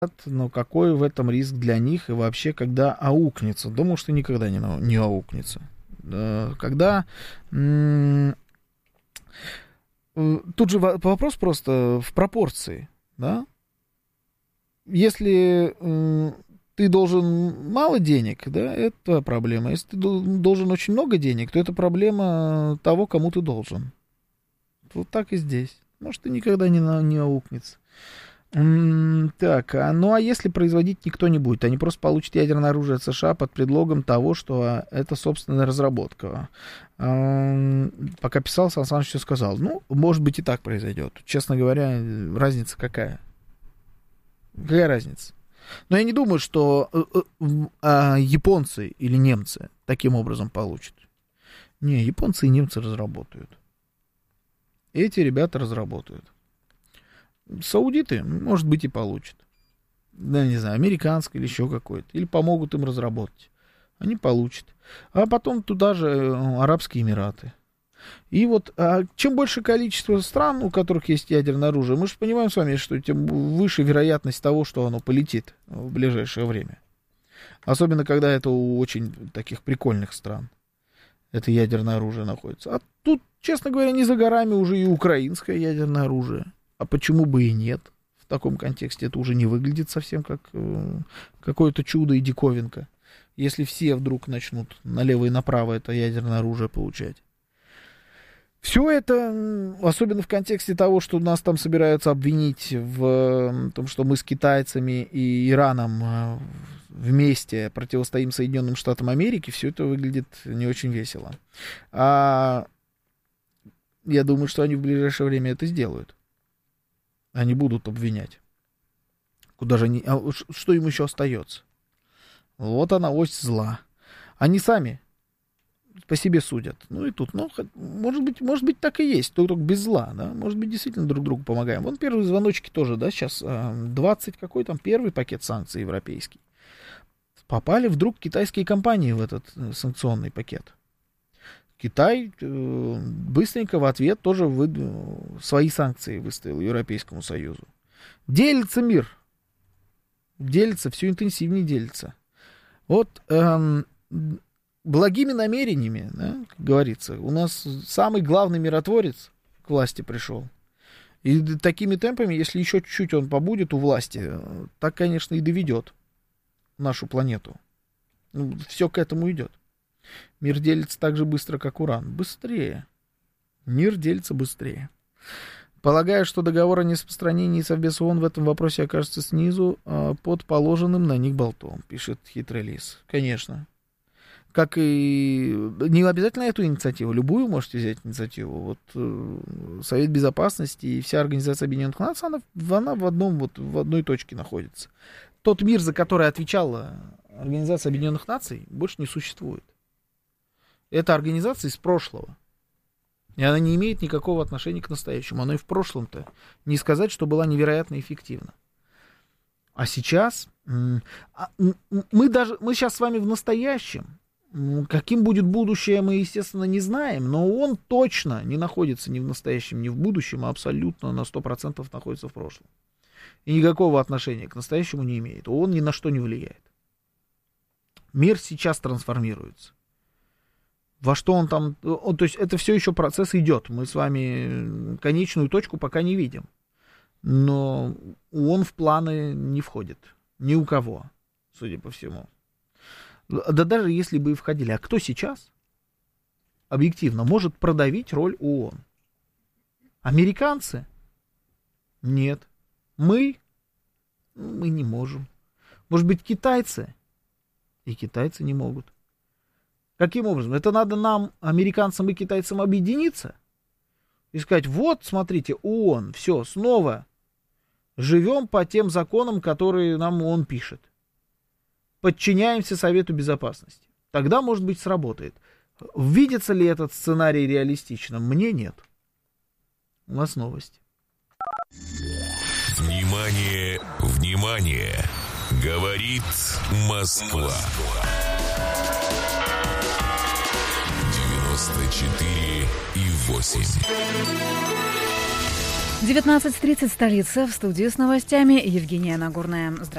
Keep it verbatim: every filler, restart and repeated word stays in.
но какой в этом риск для них и вообще, когда аукнется? Думаю, что никогда не, не аукнется. Когда... М- тут же вопрос просто в пропорции, да? Если м- ты должен мало денег, да, это твоя проблема. Если ты должен очень много денег, то это проблема того, кому ты должен. Вот так и здесь. Может, и никогда не, не аукнется. Так, а, ну а если производить никто не будет, они просто получат ядерное оружие от США под предлогом того, что это собственная разработка. А, пока писал, Сан Саныч все сказал. Ну, может быть, и так произойдет. Честно говоря, разница какая? Какая разница? Но я не думаю, что а, японцы или немцы таким образом получат. Не, японцы и немцы разработают. Эти ребята разработают. Саудиты, может быть, и получат. Да, не знаю, американское или еще какое-то. Или помогут им разработать. Они получат. А потом туда же Арабские Эмираты. И вот а чем больше количество стран, у которых есть ядерное оружие, мы же понимаем с вами, что тем выше вероятность того, что оно полетит в ближайшее время. Особенно, когда это у очень таких прикольных стран. Это ядерное оружие находится. А тут, честно говоря, не за горами уже и украинское ядерное оружие. А почему бы и нет? В таком контексте это уже не выглядит совсем как э, какое-то чудо и диковинка. Если все вдруг начнут налево и направо это ядерное оружие получать. Все это, особенно в контексте того, что нас там собираются обвинить в том, что мы с китайцами и Ираном вместе противостоим Соединенным Штатам Америки, все это выглядит не очень весело. А я думаю, что они в ближайшее время это сделают. Они будут обвинять. Куда же они... А что им еще остается? Вот она, ось зла. Они сами по себе судят. Ну и тут, ну, может быть, может быть, так и есть. Только без зла, да? Может быть, действительно друг другу помогаем. Вон первые звоночки тоже, да, сейчас двадцать, какой там первый пакет санкций европейский. Попали вдруг китайские компании в этот санкционный пакет. Китай э, быстренько в ответ тоже вы, свои санкции выставил Европейскому Союзу. Делится мир. Делится, все интенсивнее делится. Вот э, благими намерениями, да, как говорится, у нас самый главный миротворец к власти пришел. И такими темпами, если еще чуть-чуть он побудет у власти, так, конечно, и доведет нашу планету. Ну, все к этому идет. Мир делится так же быстро, как уран. Быстрее. Мир делится быстрее. Полагаю, что договор о нераспространении Совбез ООН в этом вопросе окажется снизу э, под положенным на них болтом, пишет Хитрый Лис. Конечно. Как и... Не обязательно эту инициативу. Любую можете взять инициативу. Вот э, Совет Безопасности и вся Организация Объединенных Наций, она, она в, одном, вот, в одной точке находится. Тот мир, за который отвечала Организация Объединенных Наций, больше не существует. Это организация из прошлого. И она не имеет никакого отношения к настоящему. Она и в прошлом-то не сказать, что была невероятно эффективна. А сейчас мы даже мы сейчас с вами в настоящем. Каким будет будущее, мы, естественно, не знаем, но он точно не находится ни в настоящем, ни в будущем, а абсолютно на сто процентов находится в прошлом. И никакого отношения к настоящему не имеет. Он ни на что не влияет. Мир сейчас трансформируется. Во что он там... Он, то есть это все еще процесс идет. Мы с вами конечную точку пока не видим. Но он в планы не входит. Ни у кого, судя по всему. Да даже если бы и входили. А кто сейчас объективно может продавить роль ООН? Американцы? Нет. Мы? Мы не можем. Может быть, китайцы? И китайцы не могут. Каким образом? Это надо нам, американцам и китайцам, объединиться и сказать, вот, смотрите, ООН, все, снова живем по тем законам, которые нам ООН пишет. Подчиняемся Совету Безопасности. Тогда, может быть, сработает. Видится ли этот сценарий реалистичным? Мне нет. У нас новости. Внимание, внимание! Говорит Москва. девяносто четыре и восемь. девятнадцать тридцать, столица. В студии с новостями Евгения Нагорная. Здравствуйте.